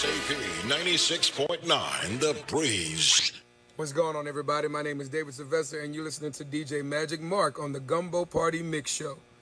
KSAP 96.9 The Breeze. What's going on, everybody? My name is David Sylvester, and you're listening to DJ Magic Mark on the Gumbo Party Mix Show.